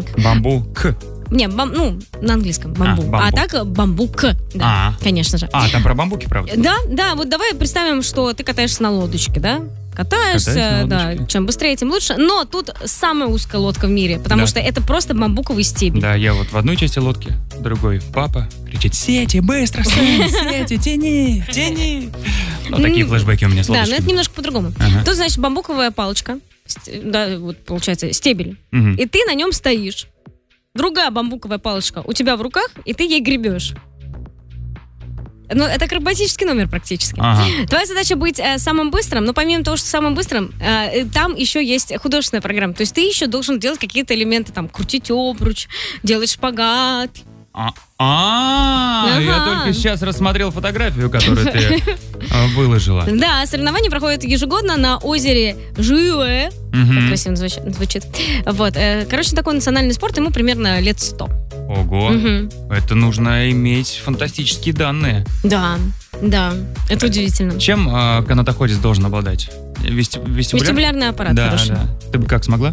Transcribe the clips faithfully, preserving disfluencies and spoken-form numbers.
Бамбук. Не, бам, ну, на английском бамбук. А, бамбук. а так бамбук, да, А. конечно же. А, там про бамбуки, правда? Да, да, вот давай представим, что ты катаешься на лодочке, да? Катаешься, Катаюсь на да, лодочке. чем быстрее, тем лучше. Но тут самая узкая лодка в мире, потому Да. что это просто бамбуковый стебель. Да, я вот в одной части лодки, в другой папа кричит: «Сети, быстро, сын, сети, тяни, тяни». Ну, такие флешбеки у меня с Да, но лодочками. это немножко по-другому. Ага. Тут, значит, бамбуковая палочка, ст- да, вот получается стебель, Мгм. и ты на нем стоишь. Другая бамбуковая палочка у тебя в руках, и ты ей гребешь. Ну, это акробатический номер практически. Ага. Твоя задача быть э, самым быстрым, но помимо того, что самым быстрым, э, там еще есть художественная программа. То есть ты еще должен делать какие-то элементы, там, крутить обруч, делать шпагат. А, а, я Ага. только сейчас рассмотрел фотографию, которую ты э, выложила. Да, соревнования проходят ежегодно на озере Жуэ. Мгм. Как красиво звучит. звучит. Вот. э, Короче, такой национальный спорт, ему примерно лет сто. Ого, Мгм. это нужно иметь фантастические данные. Да, да, это удивительно. Чем э, канатоходец должен обладать? Вести- вестибуляр? Вестибулярный аппарат Да, хороший. да. Ты бы как смогла?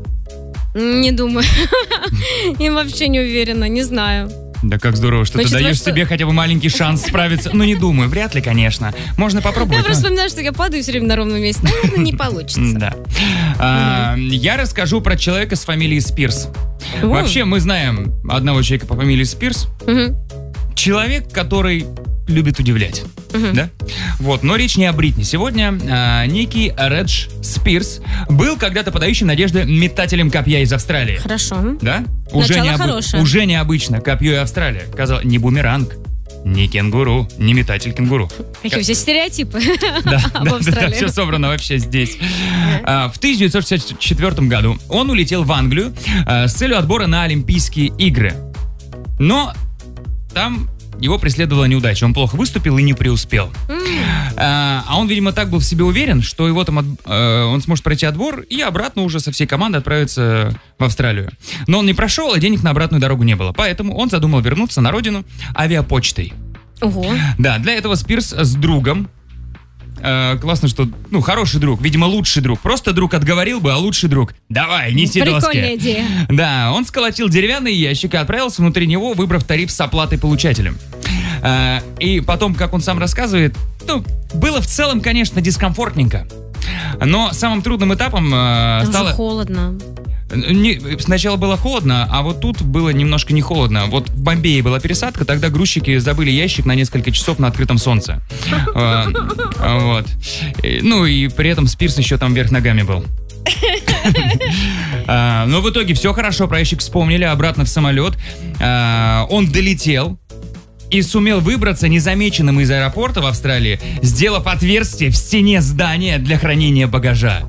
Не думаю. Я вообще не уверена, не знаю. Да как здорово, что Значит, ты даешь во что- себе хотя бы маленький шанс справиться. Ну, не думаю, вряд ли, конечно. Можно Я попробовать. просто но- вспоминаю, что я падаю все время на ровном месте. Наверное, не получится. Да. А, я расскажу про человека с фамилией Спирс. О. Вообще, мы знаем одного человека по фамилии Спирс. Мгм. Человек, который любит удивлять. Мгм. Да? Вот, но речь не о Бритни. Сегодня а, некий Редж Спирс был когда-то подающим надежды метателем копья из Австралии. Хорошо. Да? Начало необы- хорошее. уже необычно. Копье и Австралия. Казалось, не бумеранг, не кенгуру, не метатель кенгуру. Какие все стереотипы Да, об да, да, Австралии. все собрано вообще здесь. А, В тысяча девятьсот шестьдесят четвёртом году он улетел в Англию а, с целью отбора на Олимпийские игры. Но там его преследовала неудача. Он плохо выступил и не преуспел. А а он, видимо, так был в себе уверен, что его там от- э, он сможет пройти отбор и обратно уже со всей командой отправиться в Австралию. Но он не прошел, а денег на обратную дорогу не было. Поэтому он задумал вернуться на родину авиапочтой. Ого. Да, для этого Спирс с другом. э, классно, что, ну, хороший друг, видимо, лучший друг. Просто друг отговорил бы, а лучший друг: давай, неси доски. Прикольная идея. Да, он сколотил деревянный ящик и отправился внутри него, выбрав тариф с оплатой получателем. Э, и потом, как он сам рассказывает, ну, было в целом, конечно, дискомфортненько. Но самым трудным этапом э, Там стало... же холодно. Не- сначала было холодно, а вот тут было немножко не холодно. Вот в Бомбее была пересадка, тогда грузчики забыли ящик на несколько часов на открытом солнце. Э, Вот. И, Ну и при этом Спирс еще там вверх ногами был. А, Но в итоге все хорошо, про ящик вспомнили, обратно в самолет. А, Он долетел и сумел выбраться незамеченным из аэропорта в Австралии, сделав отверстие в стене здания для хранения багажа.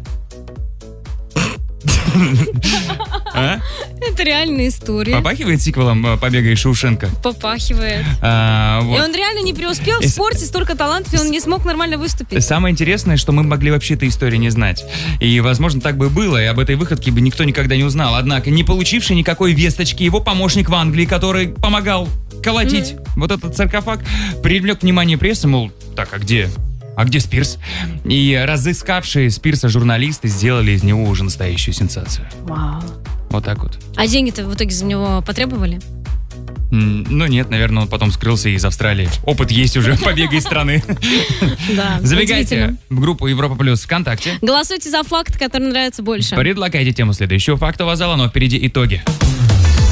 А? Это реальная история. Попахивает сиквелом э, «Побега из Шоушенка»? Попахивает. А, И вот. он реально не преуспел в И с- спорте, столько талантов, и он не смог нормально выступить. Самое интересное, что мы могли вообще этой истории не знать. И, возможно, так бы и было, и об этой выходке бы никто никогда не узнал. Однако, не получивший никакой весточки, его помощник в Англии, который помогал колотить вот этот саркофаг, привлек внимание прессы, мол, так, а где... А где Спирс? И разыскавшие Спирса журналисты сделали из него уже настоящую сенсацию. Вау. Вот так вот. А деньги-то в итоге за него потребовали? М, Ну нет, наверное, он потом скрылся из Австралии. Опыт есть уже побега из страны. Да. Забегайте удивительно. в группу Европа Плюс ВКонтакте. Голосуйте за факт, который нравится больше. Предлагайте тему следующего фактового зала, но впереди итоги.